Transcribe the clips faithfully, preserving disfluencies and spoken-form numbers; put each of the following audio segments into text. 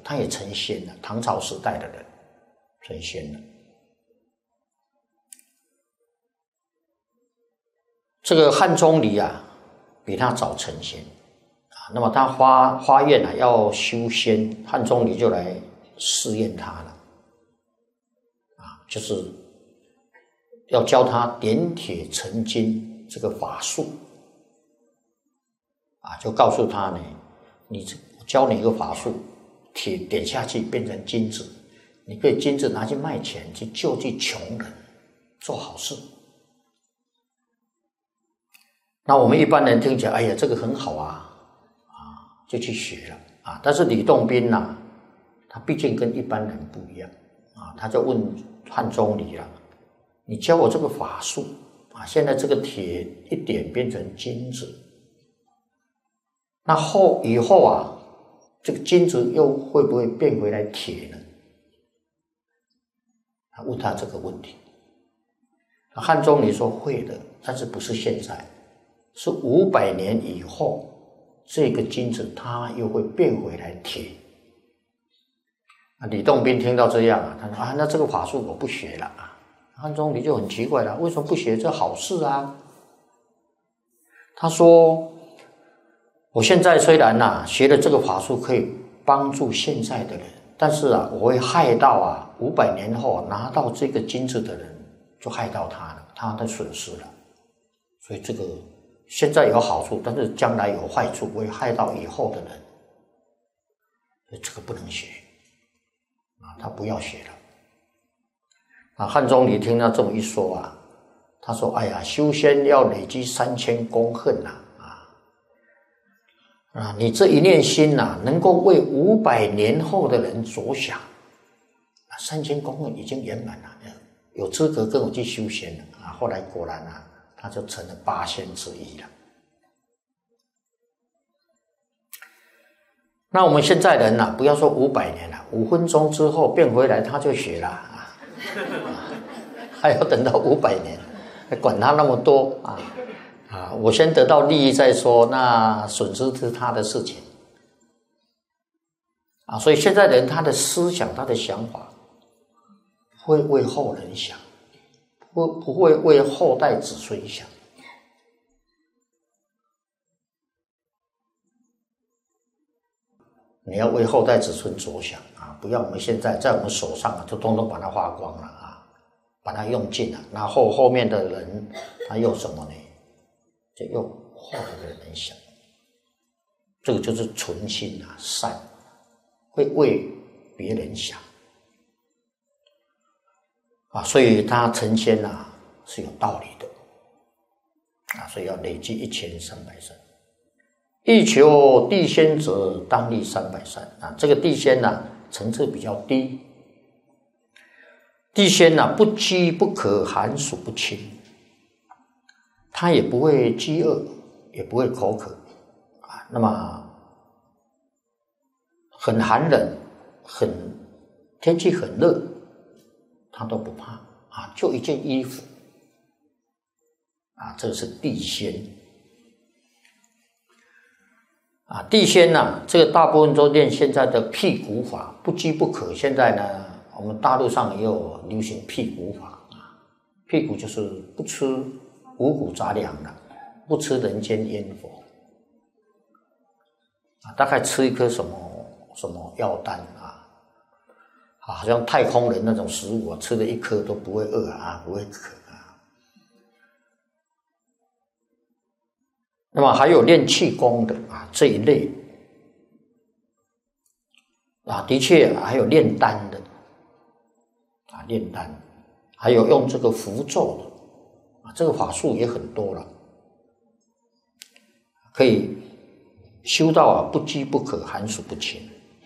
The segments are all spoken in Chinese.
他也成仙了，唐朝时代的人成仙了。这个汉钟离啊，比他早成仙啊。那么他发发愿啊，要修仙，汉钟离就来试验他了啊，就是要教他点铁成金这个法术啊，就告诉他呢，你教你一个法术，铁点下去变成金子，你可以金子拿去卖钱，去救济穷人，做好事。那我们一般人听起来，哎呀，这个很好啊，啊，就去学了啊。但是吕洞宾呐、啊，他毕竟跟一般人不一样啊，他就问汉钟离了，你教我这个法术啊，现在这个铁一点变成金子，那后以后啊，这个金子又会不会变回来铁呢？他问他这个问题，汉钟离说会的，但是不是现在。是五百年以后，这个金子它又会变回来铁。啊，吕洞宾听到这样啊，他说啊，那这个法术我不学了啊。汉钟离就很奇怪了，为什么不学？这好事啊。他说，我现在虽然啊学了这个法术可以帮助现在的人，但是啊，我会害到啊五百年后拿到这个金子的人，就害到他了，他的损失了。所以这个。现在有好处，但是将来有坏处，会害到以后的人，所以这个不能学啊，他不要学了。啊，汉钟离听他这么一说啊，他说：“哎呀，修仙要累积三千功恨呐，啊啊，你这一念心呐、啊，能够为五百年后的人着想，啊，三千功恨已经圆满了，有资格跟我去修仙了啊。”后来果然啊。他就成了八仙之一了。那我们现在人呐、啊，不要说五百年了，五分钟之后变回来他就学了啊，还要等到五百年，管他那么多啊啊！我先得到利益再说，那损失是他的事情啊。所以现在人他的思想、他的想法，会为后人想。不不会为后代子孙想，你要为后代子孙着想啊！不要我们现在在我们手上啊，就通通把它花光了啊，把它用尽了。那后后面的人他用什么呢？就用后来的人想，这个就是纯心啊，善，会为别人想。啊，所以他成仙啊是有道理的啊，所以要累积一千三百善。欲求地仙者，当立三百善啊。这个地仙啊，层次比较低。地仙啊，不饥不渴，寒暑不侵，他也不会饥饿，也不会口渴啊。那么很寒冷，很天气很热。他都不怕啊，就一件衣服啊，这是地仙啊。地仙呐、啊，这个大部分都练现在的辟谷法，不饥不渴。现在呢，我们大陆上也有流行辟谷法啊。辟谷就是不吃五谷杂粮的，不吃人间烟火啊，大概吃一颗什么什么药丹啊。好像太空人那种食物啊，吃了一颗都不会饿啊，不会渴啊。那么还有练气功的啊这一类啊，的确还有炼丹的啊，炼丹，还有用这个符咒的啊，这个法术也很多了，可以修到啊不饥不渴，寒暑不侵。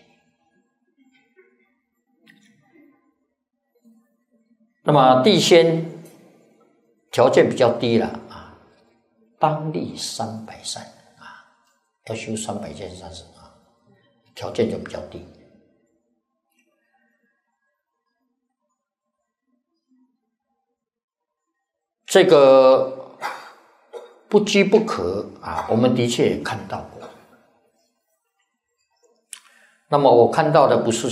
那么地仙条件比较低了啊，当立三百善啊，要修三百件善事啊，条件就比较低。这个不饥不渴啊，我们的确也看到过。 那么我看到的不是